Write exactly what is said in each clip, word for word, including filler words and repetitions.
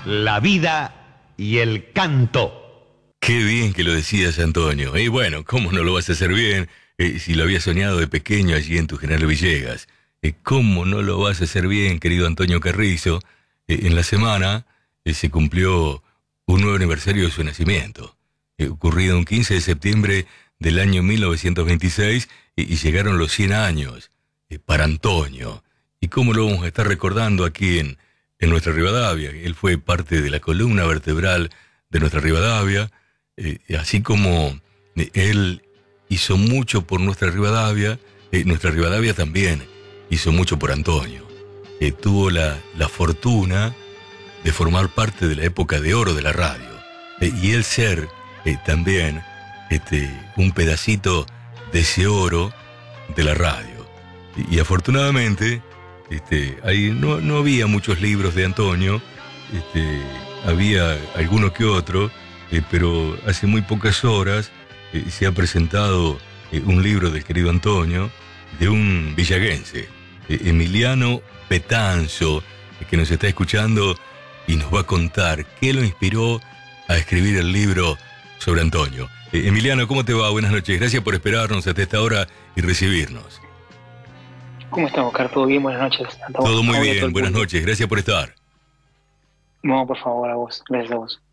la vida y el canto. Qué bien que lo decías, Antonio. Y bueno, ¿cómo no lo vas a hacer bien eh, si lo habías soñado de pequeño allí en tu General Villegas? Eh, ¿Cómo no lo vas a hacer bien, querido Antonio Carrizo? Eh, en la semana eh, se cumplió un nuevo aniversario de su nacimiento, eh, ocurrido un quince de septiembre del año mil novecientos veintiséis, eh, y llegaron los cien años eh, para Antonio. ¿Y cómo lo vamos a estar recordando aquí en, en nuestra Rivadavia? Él fue parte de la columna vertebral de nuestra Rivadavia. Eh, así como eh, él hizo mucho por nuestra Rivadavia, eh, nuestra Rivadavia también hizo mucho por Antonio. Eh, tuvo la, la fortuna de formar parte de la época de oro de la radio. Eh, y él ser eh, también este, un pedacito de ese oro de la radio. Y, y afortunadamente este, ahí no, no había muchos libros de Antonio, este, había alguno que otro. Eh, pero hace muy pocas horas eh, se ha presentado eh, un libro del querido Antonio, de un villaguense, eh, Emiliano Petanzo, eh, que nos está escuchando y nos va a contar qué lo inspiró a escribir el libro sobre Antonio. Eh, Emiliano, ¿cómo te va? Buenas noches. Gracias por esperarnos hasta esta hora y recibirnos. ¿Cómo estamos, Oscar? ¿Todo bien? Buenas noches. Todo, todo muy bien, todo buenas noches. Gracias por estar. No, por favor, a vos. Gracias a vos.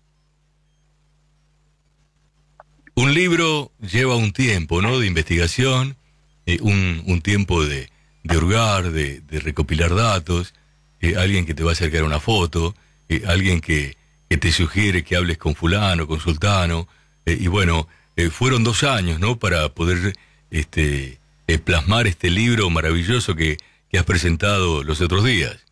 Un libro lleva un tiempo, ¿no?, de investigación, eh, un, un tiempo de, de hurgar, de, de recopilar datos, eh, alguien que te va a acercar una foto, eh, alguien que, que te sugiere que hables con fulano, con sultano, eh, y bueno, eh, fueron dos años, ¿no?, para poder este, eh, plasmar este libro maravilloso que, que has presentado los otros días.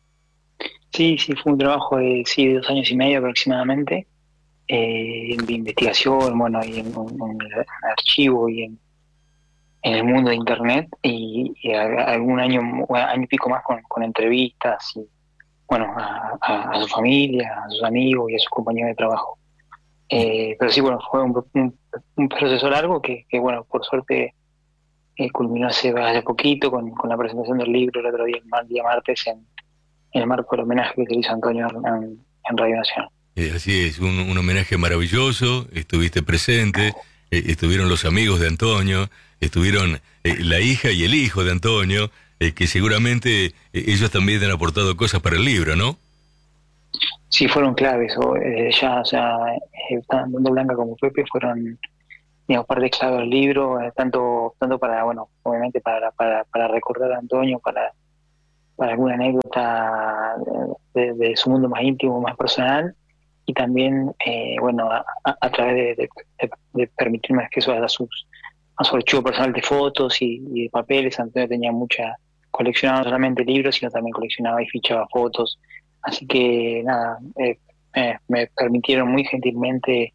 Sí, sí, fue un trabajo de, sí, de dos años y medio aproximadamente. Eh, de investigación, bueno, y en, en el archivo y en, en el mundo de internet, y, y a, algún año, año y pico más con, con entrevistas y bueno, a, a, a su familia, a sus amigos y a sus compañeros de trabajo. Eh, pero sí, bueno, fue un, un, un proceso largo que, que bueno, por suerte eh, culminó hace, hace poquito con, con la presentación del libro el otro día, el día martes, en, en el marco del homenaje que se le hizo a Antonio en, en Radio Nacional. Eh, así es, un, un homenaje maravilloso, estuviste presente, eh, estuvieron los amigos de Antonio, estuvieron eh, la hija y el hijo de Antonio, eh, que seguramente eh, ellos también han aportado cosas para el libro, ¿no? Sí, fueron claves, o, eh, ya, o sea, eh, tanto Blanca como Pepe fueron, digamos, parte clave del libro, eh, tanto tanto para, bueno, obviamente para para, para recordar a Antonio, para, para alguna anécdota de, de su mundo más íntimo, más personal, y también, eh, bueno, a, a, a través de, de, de, de permitirme acceso a, sus, a su archivo personal de fotos y, y de papeles. Antonio tenía mucha, coleccionaba no solamente libros, sino también coleccionaba y fichaba fotos. Así que, nada, eh, eh, me permitieron muy gentilmente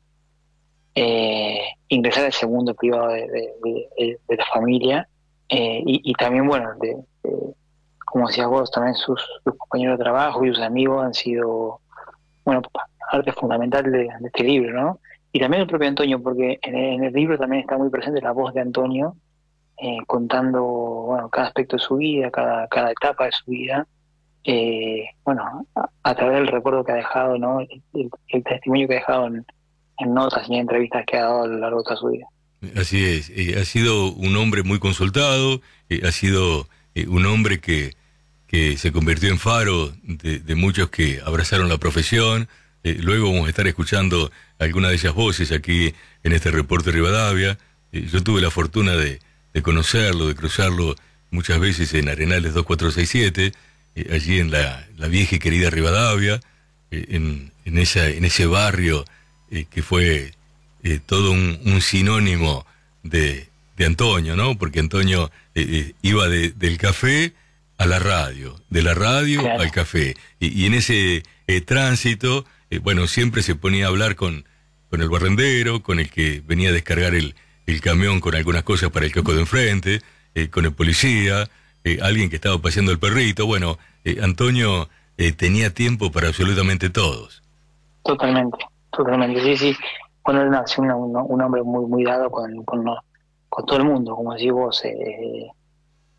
eh, ingresar al ese mundo privado de, de, de, de la familia, eh, y, y también, bueno, de, de, como decías vos, también sus, sus compañeros de trabajo y sus amigos han sido, bueno, parte fundamental de, de este libro, ¿no? Y también el propio Antonio, porque en el, en el libro también está muy presente la voz de Antonio, eh, contando, bueno, cada aspecto de su vida, cada, cada etapa de su vida, eh, bueno, a, a través del recuerdo que ha dejado, ¿no? El, el, el testimonio que ha dejado en, en notas y en entrevistas que ha dado a lo largo de toda su vida. Así es, eh, ha sido un hombre muy consultado, eh, ha sido eh, un hombre que, que se convirtió en faro de, de muchos que abrazaron la profesión. Eh, luego vamos a estar escuchando algunas de esas voces aquí en este reporte Rivadavia. Eh, yo tuve la fortuna de, de conocerlo, de cruzarlo muchas veces en Arenales dos cuatro seis siete, eh, allí en la, la vieja y querida Rivadavia, eh, en, en, esa, en ese barrio eh, que fue eh, todo un, un sinónimo de, de Antonio, ¿no? Porque Antonio eh, eh, iba de, del café a la radio, de la radio claro. al café. Y, y en ese eh, tránsito, eh, bueno, siempre se ponía a hablar con, con el barrendero, con el que venía a descargar el, el camión con algunas cosas para el kiosco de enfrente, eh, con el policía, eh, alguien que estaba paseando el perrito. Bueno, eh, Antonio eh, tenía tiempo para absolutamente todos. Totalmente, totalmente, sí, sí. Bueno, él nació un, un, un hombre muy muy dado con, con, con todo el mundo, como decís vos. Eh,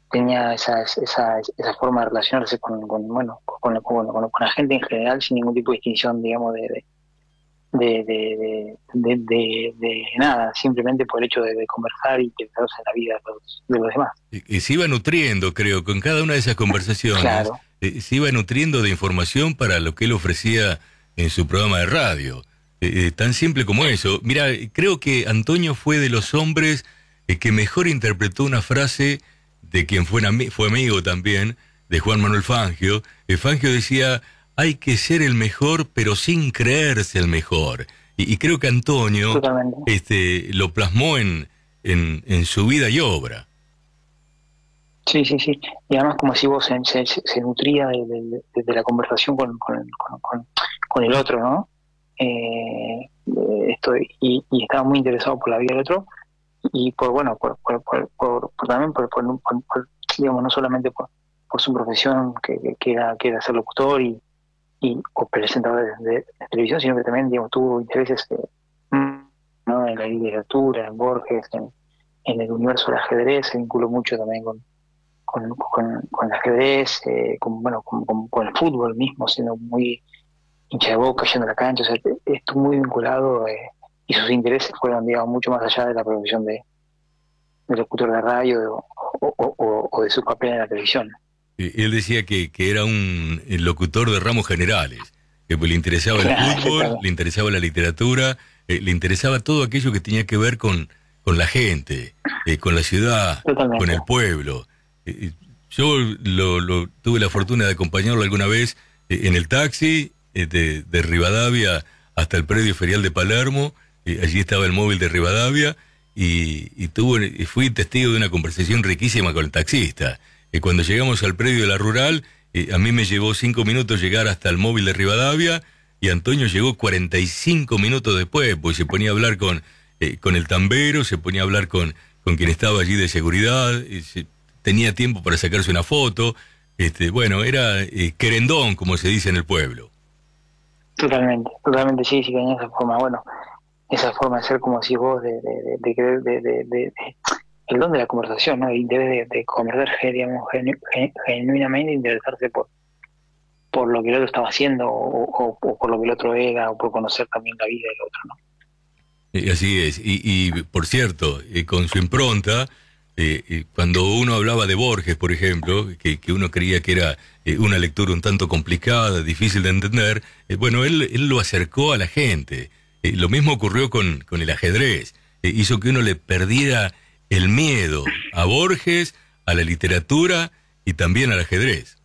tenía esa, esa, esa forma de relacionarse con, con bueno, con, con, con, con la gente en general sin ningún tipo de distinción, digamos, de, de de, de, de, de, de, de nada, simplemente por el hecho de, de conversar y interesarse en la vida de los, de los demás. Y, y se iba nutriendo, creo, con cada una de esas conversaciones, Claro, eh, se iba nutriendo de información para lo que él ofrecía en su programa de radio. Eh, eh, tan simple como eso. Mira, creo que Antonio fue de los hombres eh, que mejor interpretó una frase de quien fue, ami- fue amigo también, de Juan Manuel Fangio. Eh, Fangio decía, hay que ser el mejor, pero sin creerse el mejor. Y, y creo que Antonio totalmente. este, lo plasmó en, en, en su vida y obra. Sí, sí, sí. Y además, como si vos se, se, se nutría de, de, de, de la conversación con, con, con, con, con el otro, ¿no? Eh, esto, y, y estaba muy interesado por la vida del otro y por, bueno, por, por, por, por, por también por, por, por, por, digamos, no solamente por, por su profesión, que, que, era, que era ser locutor y, y o presentador de, de, de televisión, sino que también, digamos, tuvo intereses, eh, ¿no? En la literatura, en Borges, en, en el universo del ajedrez, se vinculó mucho también con con, con, con el ajedrez, eh, con, bueno, con, con, con el fútbol mismo, siendo muy hincha de Boca, yendo a la cancha, o sea, estuvo muy vinculado, eh, y sus intereses fueron, digamos, mucho más allá de la profesión de, de locutor de radio o, o, o, o de su papel en la televisión. Eh, Él decía que, que era un eh, locutor de ramos generales, que pues, le interesaba el Claro, fútbol, le interesaba la literatura, eh, le interesaba todo aquello que tenía que ver con, con la gente, eh, con la ciudad, con totalmente. el pueblo. Eh, yo lo, lo- tuve la fortuna de acompañarlo alguna vez eh, en el taxi eh, de, de Rivadavia hasta el predio ferial de Palermo. Eh, allí estaba el móvil de Rivadavia y, y, tuvo, y fui testigo de una conversación riquísima con el taxista. Eh, cuando llegamos al predio de la Rural, eh, a mí me llevó cinco minutos llegar hasta el móvil de Rivadavia y Antonio llegó cuarenta y cinco minutos después, pues se ponía a hablar con, eh, con el tambero, se ponía a hablar con, con quien estaba allí de seguridad, eh, se- tenía tiempo para sacarse una foto. Este, bueno, era eh, querendón, como se dice en el pueblo. Totalmente, totalmente, sí, sí, tenía esa forma, bueno, esa forma de ser como si vos, de, de, de, de, querer- de, de, de, de- el don de la conversación, ¿no? Y debe de, de conversar, digamos, genu, gen- genuinamente, interesarse por por lo que el otro estaba haciendo o, o, o por lo que el otro era o por conocer también la vida del otro, ¿no? Eh, así es. Y, y, por cierto, eh, con su impronta, eh, eh, cuando uno hablaba de Borges, por ejemplo, que, que uno creía que era eh, una lectura un tanto complicada, difícil de entender, eh, bueno, él, él lo acercó a la gente. Eh, lo mismo ocurrió con, con el ajedrez. Eh, hizo que uno le perdiera el miedo a Borges, a la literatura y también al ajedrez.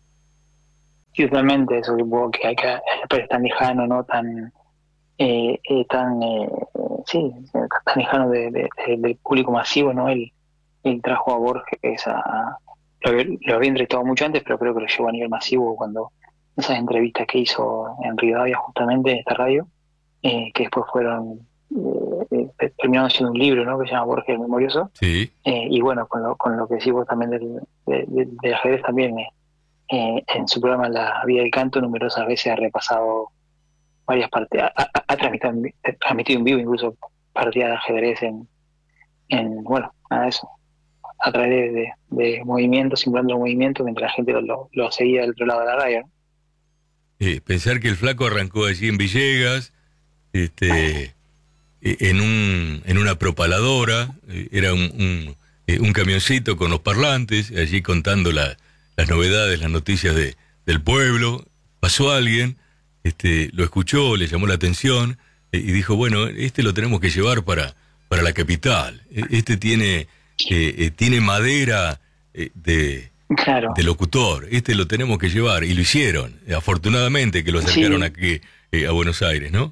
Y totalmente eso supongo que hay que es tan lejano, ¿no? Tan eh, eh, tan eh, sí, tan lejano de, de, de, del público masivo, ¿no? Él, él trajo a Borges a lo, había- lo había entrevistado mucho antes, pero creo que lo llevó a nivel masivo cuando esas entrevistas que hizo en Rivadavia justamente en esta radio, eh, que después fueron eh, eh, terminaron siendo un libro, ¿no? Que se llama Borges el Memorioso. Sí. Eh, y bueno, con lo, con lo que decís vos también del, de, de, del ajedrez también, eh, eh, en su programa La Vida del Canto numerosas veces ha repasado varias partidas, ha, ha, ha transmitido, en vi- ha transmitido en vivo incluso partidas de ajedrez en, en bueno, nada de eso, a través de, de movimientos, simulando movimientos mientras la gente lo, lo, lo seguía del otro lado de la radio, ¿no? Eh, pensar que el flaco arrancó allí en Villegas, este, eh, en un en una propaladora, eh, era un, un, eh, un camioncito con los parlantes, allí contando la- las novedades, las noticias de, del pueblo. Pasó alguien, este, lo escuchó, le llamó la atención eh, y dijo, bueno, este lo tenemos que llevar para, para la capital. Eh, Este tiene, eh, eh, tiene madera eh, de, Claro, de locutor, este lo tenemos que llevar, y lo hicieron. Eh, Afortunadamente que lo acercaron sí, aquí eh, a Buenos Aires, ¿no?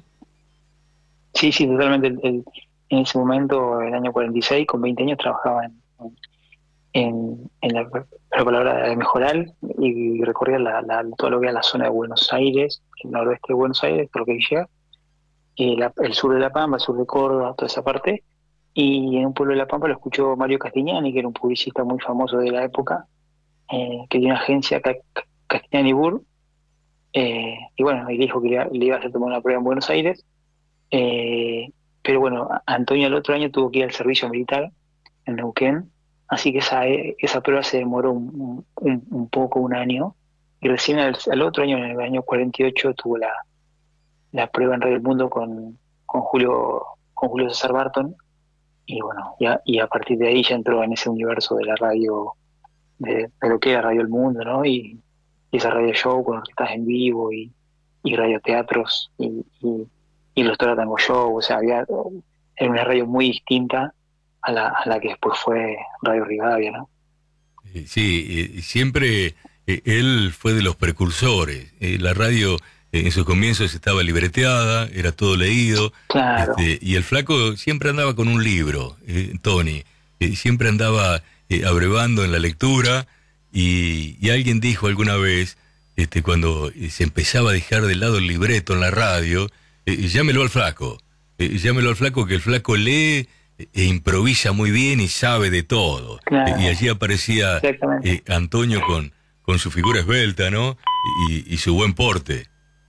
sí, sí, totalmente. El, el- en ese momento, el año cuarenta y seis, con veinte años, trabajaba en, en, en la, la palabra de Mejoral y recorría la, la, todo lo que era la zona de Buenos Aires, el noroeste de Buenos Aires, por lo que llega, y la- el sur de La Pampa, el sur de Córdoba, toda esa parte. Y en un pueblo de La Pampa lo escuchó Mario Castignani, que era un publicista muy famoso de la época, eh, que tenía una agencia, Ca- Ca- Castignani Burr, eh, y bueno, y le dijo que le, iba le iba a hacer tomar una prueba en Buenos Aires, eh, pero bueno, a- Antonio el otro año tuvo que ir al servicio militar en Neuquén, así que esa, esa prueba se demoró un, un, un poco, un año, y recién al, al otro año, en el año cuarenta y ocho, tuvo la, la prueba en Radio del Mundo con, con Julio con Julio César Barton, y bueno, ya, y a partir de ahí ya entró en ese universo de la radio, de, de lo que era Radio El Mundo, ¿no? Y, y esa radio show con orquestas en vivo y, y radioteatros y, y, y los Tora Tango Show, o sea, había, era una radio muy distinta a la, a la que después fue Radio Rivadavia, ¿no? Sí, eh, siempre eh, él fue de los precursores. Eh, la radio eh, en sus comienzos estaba libreteada, era todo leído. Claro. Este, y el flaco siempre andaba con un libro, eh, Tony. Eh, siempre andaba eh, abrevando en la lectura. Y, y alguien dijo alguna vez, este, cuando eh, se empezaba a dejar de lado el libreto en la radio, eh, llámelo al flaco. Eh, llámelo al flaco, que el flaco lee e improvisa muy bien y sabe de todo. Claro. Y allí aparecía eh, Antonio con, con su figura esbelta, ¿no? Y, y su buen porte.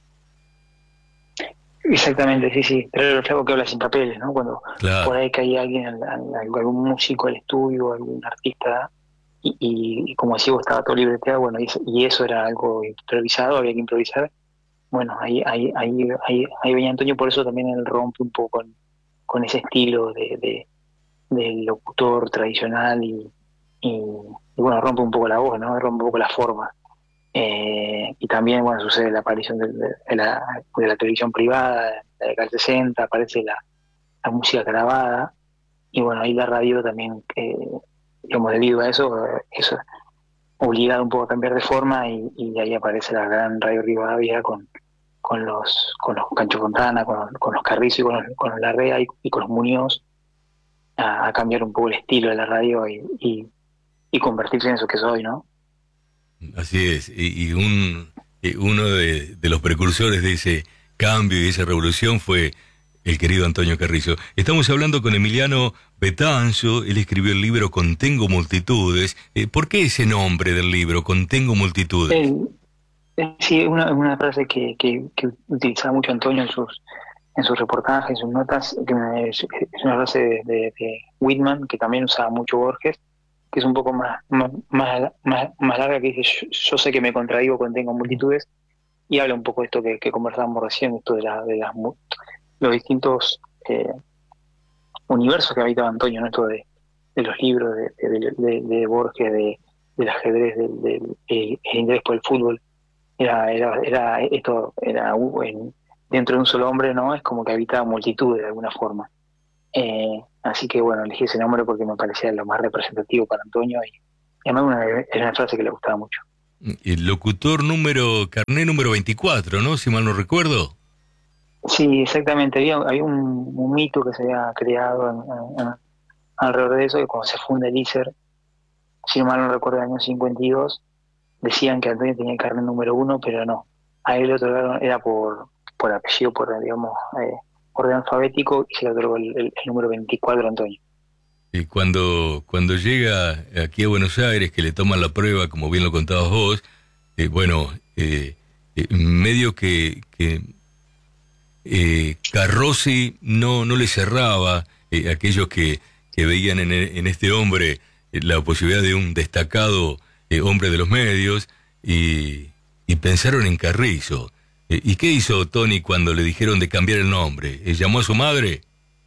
Exactamente, sí, sí. Pero el flaco que habla sin papeles, ¿no? Cuando claro. por ahí caía alguien, algún músico al estudio, algún artista, y, y, y como decía, estaba todo libreteado, bueno, y, y eso era algo improvisado, había que improvisar. Bueno, ahí, ahí, ahí, ahí, ahí venía Antonio, por eso también él rompe un poco con, con ese estilo de, de del locutor tradicional y, y, y bueno, rompe un poco la voz, ¿no? Rompe un poco la forma. Eh, y también, bueno, sucede la aparición de, de, de, la, de la televisión privada, de la década del sesenta, aparece la, la música grabada, y bueno, ahí la radio también, eh, digamos, debido a eso, eso obligado un poco a cambiar de forma, y, y ahí aparece la gran Radio Rivadavia con, con los con los Cancho Fontana, con, con los Carrizo y con los, con los Larrea y, y con los Muñoz, a, a cambiar un poco el estilo de la radio y, y, y convertirse en eso que soy, ¿no? Así es, y, y un y uno de, de los precursores de ese cambio y de esa revolución fue el querido Antonio Carrizo. Estamos hablando con Emiliano Betanzo, él escribió el libro Contengo Multitudes. Eh, ¿Por qué ese nombre del libro, Contengo Multitudes? Eh, eh, sí, una, una frase que, que, que utilizaba mucho Antonio en sus en sus reportajes, en sus notas, que me, es, es una frase de, de, de Whitman, que también usaba mucho Borges, que es un poco más más, más, más, más larga, que dice, yo, yo sé que me contradigo cuando tengo multitudes, y habla un poco de esto que, que conversábamos recién, esto de, la, de las, los distintos eh, universos que habitaba Antonio, ¿no? Esto de, de los libros de, de, de, de Borges, de, del ajedrez, del de, de, de, el interés por el fútbol, era, era, era esto, era en, dentro de un solo hombre, ¿no? Es como que habitaba multitudes de alguna forma. Eh, así que bueno, elegí ese nombre porque me parecía lo más representativo para Antonio, y, y además una, era una frase que le gustaba mucho. El locutor número, carné número veinticuatro, ¿no? Si mal no recuerdo. Sí, exactamente. Había, había un, un mito que se había creado en, en, en, alrededor de eso, que cuando se funda el I S E R, si mal no recuerdo, en el año cincuenta y dos, decían que Antonio tenía el carnet número uno, pero no. A él lo otorgaron, era por, por apellido, por, digamos, eh, orden alfabético, y se le otorgó el, el, el número veinticuatro a Antonio. Y cuando, cuando llega aquí a Buenos Aires, que le toman la prueba, como bien lo contabas vos, eh, bueno, eh, eh, medio que, que eh, Carrossi no, no le cerraba eh, aquellos que, que veían en, en este hombre eh, la posibilidad de un destacado eh, hombre de los medios, y, y pensaron en Carrizo. Eh, ¿Y qué hizo Tony cuando le dijeron de cambiar el nombre? ¿Eh, ¿Llamó a su madre?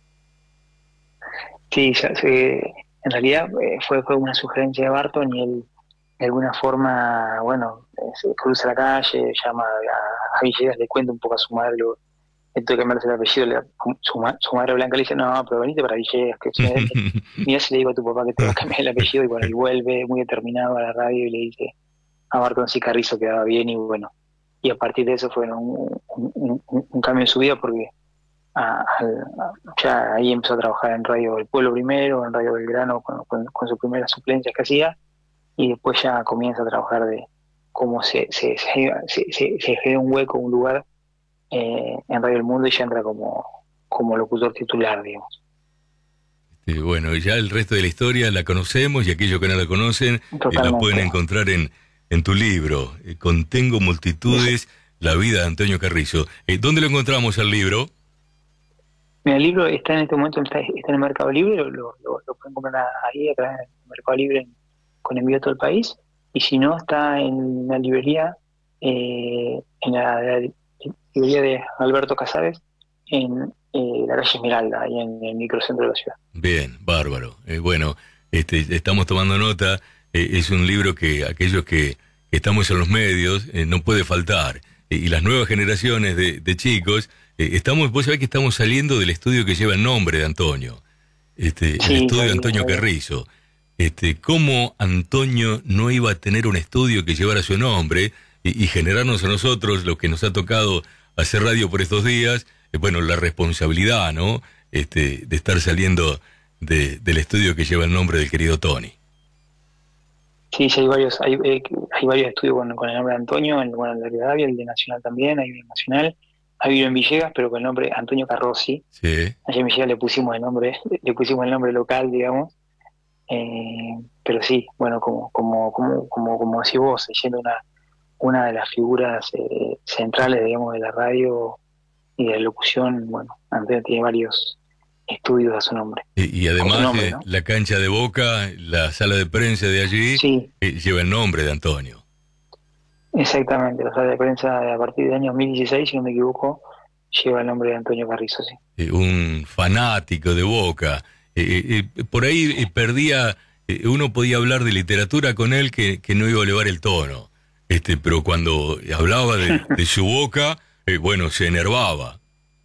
Sí, ya, sí, en realidad eh, fue, fue una sugerencia de Barton, y él de alguna forma, bueno, eh, se cruza la calle, llama a, a Villegas, le cuenta un poco a su madre, lo, esto de cambiarse el apellido, le, su, su madre Blanca le dice, no, pero venite para Villegas, que mira si le digo a tu papá que te va a cambiar el apellido, y bueno, él vuelve muy determinado a la radio y le dice a Barton si Carrizo quedaba bien, y bueno, y a partir de eso fue un, un, un, un cambio en su vida, porque A, a, ya ahí empezó a trabajar en Radio del Pueblo primero, en Radio Belgrano con, con, con sus primeras suplencias que hacía, y después ya comienza a trabajar de cómo se se, se, se, se, se genera un hueco, un lugar eh, en Radio del Mundo, y ya entra como, como locutor titular, digamos. Sí, bueno, ya el resto de la historia la conocemos, y aquellos que no la conocen eh, la pueden encontrar en, en tu libro, eh, Contengo Multitudes, la vida de Antonio Carrizo. Eh, ¿Dónde lo encontramos el libro? Mira, el libro está en este momento, está, está en el Mercado Libre, lo, lo, lo pueden comprar ahí, acá en el Mercado Libre, en- con envío a todo el país, y si no, está en la librería, eh, en la, la librería de Alberto Casares, en eh, la calle Esmeralda, ahí en el microcentro de la ciudad. Bien, bárbaro. Eh, bueno, este, estamos tomando nota. Eh, es un libro que aquellos que, que estamos en los medios eh, no puede faltar. Eh, y las nuevas generaciones de, de chicos, eh, estamos, vos sabés que estamos saliendo del estudio que lleva el nombre de Antonio, este, el Sí, estudio de ahí, Antonio ahí. Carrizo. Este, ¿cómo Antonio no iba a tener un estudio que llevara su nombre y, y generarnos a nosotros, lo que nos ha tocado hacer radio por estos días, eh, bueno, la responsabilidad, ¿no? Este, de estar saliendo de, del estudio que lleva el nombre del querido Tony. Sí, sí, hay varios, hay, eh, hay varios estudios con, con el nombre de Antonio, el, bueno, el de Rivadavia, el de Nacional también, hay uno en Nacional, hay uno en Villegas, pero con el nombre Antonio Carrozzi. Sí. Allá en Villegas le pusimos el nombre, le pusimos el nombre local, digamos. Eh, pero sí, bueno, como, como, como, como, como decís vos, siendo una, una de las figuras eh, centrales, digamos, de la radio y de la locución, bueno, Antonio tiene varios estudios a su nombre, Y, y con su además nombre, eh, ¿no? la cancha de Boca, la sala de prensa de allí, Sí, eh, lleva el nombre de Antonio. exactamente, la sala de prensa a partir del año dos mil dieciséis, si no me equivoco, lleva el nombre de Antonio Carrizo, sí. Eh, un fanático de Boca. Eh, eh, eh, por ahí eh, perdía, eh, uno podía hablar de literatura con él que, que no iba a elevar el tono. Este, pero cuando hablaba de, de su Boca, eh, bueno, se enervaba.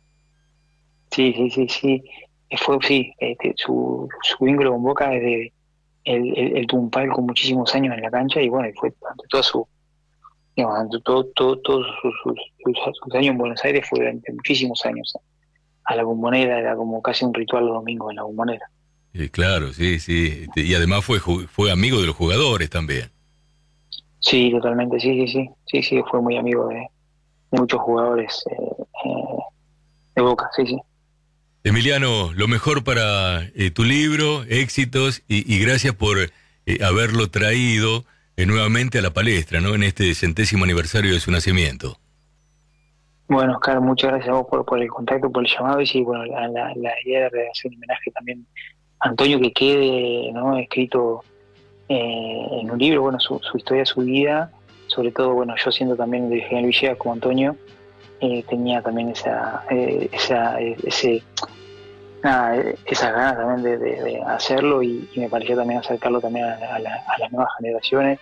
Sí, sí, sí, sí. Eh, Fue, sí, este, su, su vínculo con Boca desde el, el, el tuvo un palco muchísimos años en la cancha y bueno, y fue durante toda su, digamos, durante todo, todo, todos sus, sus, sus- sus años en Buenos Aires fue durante muchísimos años. A la Bombonera era como casi un ritual los domingos en la Bombonera. Eh, claro, sí, sí. Este, y además fue, ju- fue amigo de los jugadores también. Sí, totalmente, sí, sí, sí, sí, sí, fue muy amigo de, de muchos jugadores eh, eh, de Boca, sí, sí. Emiliano, lo mejor para eh, tu libro, éxitos y, y gracias por eh, haberlo traído eh, nuevamente a la palestra, ¿no? En este centésimo aniversario de su nacimiento. Bueno, Oscar, muchas gracias a vos por, por el contacto, por el llamado y sí, bueno, la, la, la idea de hacer un homenaje también a Antonio que quede, ¿no? Escrito eh, en un libro, bueno, su, su historia, su vida, sobre todo, bueno, yo siendo también de General Villegas como Antonio, eh, tenía también esa, eh, esa, eh, ese, nada, eh, esas ganas también de, de- de hacerlo y, y me pareció también acercarlo también a, a la- a las nuevas generaciones,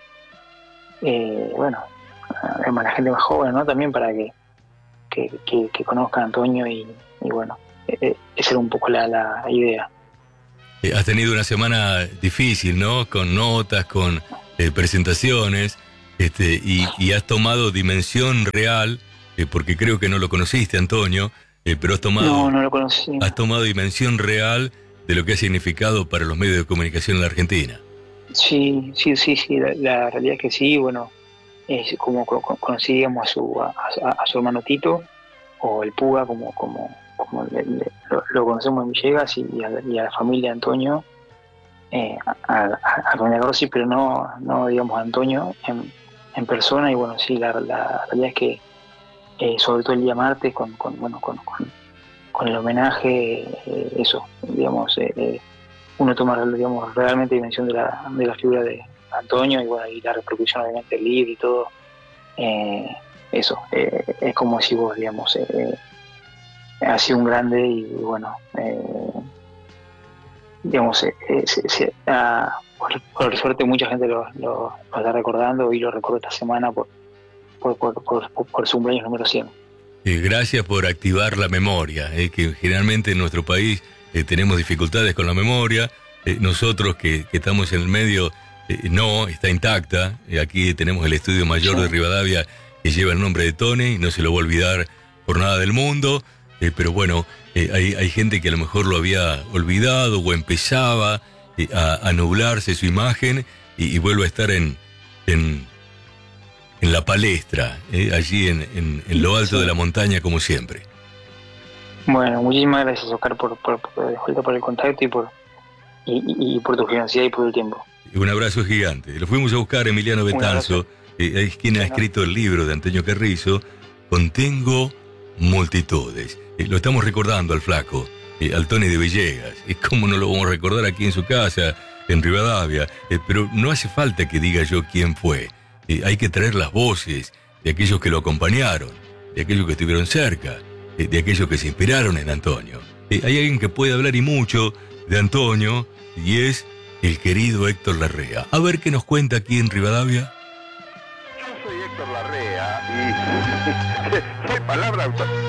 eh, bueno, a, a la gente más joven, ¿no? También para que, que, que, que conozcan a Antonio y, y bueno, eh, eh, esa era un poco la, la idea. Eh, has tenido una semana difícil, ¿no? Con notas, con eh, presentaciones, este, y, y has tomado dimensión real, eh, porque creo que no lo conociste, Antonio, eh, pero has tomado, No, no lo conocí. has tomado dimensión real de lo que ha significado para los medios de comunicación en la Argentina. Sí, sí, sí, sí, la, la realidad es que sí, bueno, es como co- co- conocí, digamos, a su, a, a- a su hermano Tito, o el Puga, como, como, como le- le- lo, lo conocemos en Villegas, y, y a, la y a la familia de Antonio, eh, a, a, a Doña Rossi, pero no, no digamos, a Antonio en, en persona, y bueno, sí, la, la realidad es que, eh, sobre todo el día martes, con, con, bueno, con, con, con el homenaje, eh, eso, digamos, eh, eh, uno toma, digamos, realmente dimensión de la, de la figura de Antonio y bueno, y la repercusión obviamente del libro y todo, eh, eso, eh, es como si vos, digamos, eh, ha sido un grande y bueno, eh, digamos, eh, eh, se- se- ah, por, por suerte mucha gente lo, lo- lo está recordando y lo recuerdo esta semana por, por, por, por, por- por su cumpleaños número cien. Eh, gracias por activar la memoria, eh, que generalmente en nuestro país eh, tenemos dificultades con la memoria. Eh, nosotros que, que estamos en el medio, eh, no, está intacta. Eh, aquí tenemos el estudio mayor Sí. de Rivadavia que lleva el nombre de Tony, no se lo va a olvidar por nada del mundo. Eh, pero bueno, eh, hay, hay gente que a lo mejor lo había olvidado o empezaba eh, a, a nublarse su imagen y, y vuelve a estar en... en en la palestra, eh, allí en, en, en lo alto Sí. de la montaña como siempre. Bueno, muchísimas gracias, Oscar, por, por, por, de vuelta por el contacto y por, y, y- y por tu generosidad y por el tiempo. Un abrazo gigante. Lo fuimos a buscar Emiliano Un Betanzo, eh, es quien ha Bueno. escrito el libro de Antonio Carrizo, Contengo multitudes. Eh, lo estamos recordando al flaco. eh, al Tony de Villegas. ¿Y cómo no lo vamos a recordar aquí en su casa, en Rivadavia? Eh, pero no hace falta que diga yo quién fue. Eh, hay que traer las voces de aquellos que lo acompañaron, de aquellos que estuvieron cerca, eh, de aquellos que se inspiraron en Antonio. Eh, hay alguien que puede hablar y mucho de Antonio, y es el querido Héctor Larrea. A ver qué nos cuenta aquí en Rivadavia. Yo soy Héctor Larrea y soy palabra